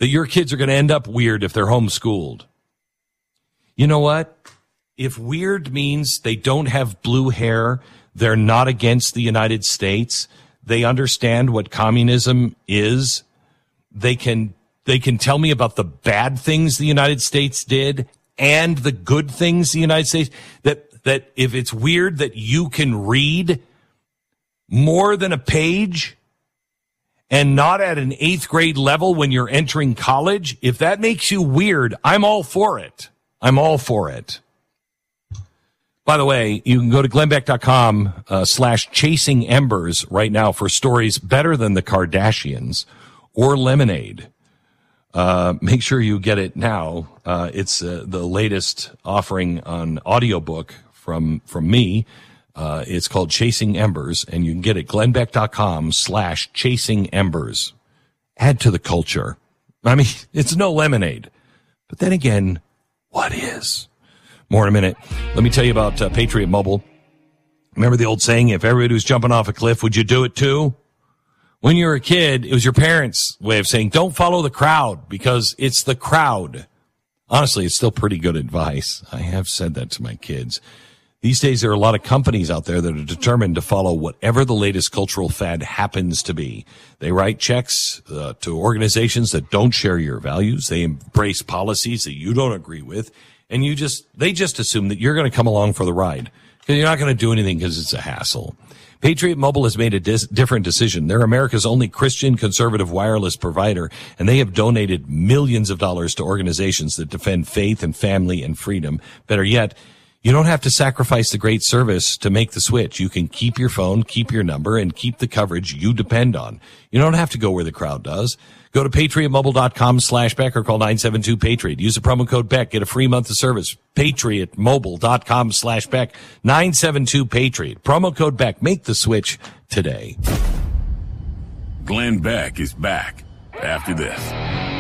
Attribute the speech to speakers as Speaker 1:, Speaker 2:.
Speaker 1: that your kids are going to end up weird if they're homeschooled. You know what? If weird means they don't have blue hair, they're not against the United States, they understand what communism is, they can tell me about the bad things the United States did and the good things the United States, that if it's weird that you can read more than a page and not at an 8th grade level when you're entering college, if that makes you weird, I'm all for it. I'm all for it. By the way, you can go to glennbeck.com /chasing embers right now for stories better than the Kardashians or Lemonade. Make sure you get it now. It's the latest offering on audiobook from me. It's called Chasing Embers, and you can get it glennbeck.com /chasing embers. Add to the culture. I mean, it's no Lemonade. But then again, what is? More in a minute. Let me tell you about Patriot Mobile. Remember the old saying, if everybody was jumping off a cliff, would you do it too? When you were a kid, it was your parents' way of saying, don't follow the crowd, because it's the crowd. Honestly, it's still pretty good advice. I have said that to my kids. These days, there are a lot of companies out there that are determined to follow whatever the latest cultural fad happens to be. They write checks to organizations that don't share your values. They embrace policies that you don't agree with. And they just assume that you're going to come along for the ride, because you're not going to do anything because it's a hassle. Patriot Mobile has made a different decision. They're America's only Christian conservative wireless provider, and they have donated millions of dollars to organizations that defend faith and family and freedom. Better yet, you don't have to sacrifice the great service to make the switch. You can keep your phone, keep your number, and keep the coverage you depend on. You don't have to go where the crowd does. Go to patriotmobile.com /Beck or call 972-PATRIOT. Use the promo code Beck. Get a free month of service. patriotmobile.com /Beck. 972-PATRIOT. Promo code Beck. Make the switch today.
Speaker 2: Glenn Beck is back after this.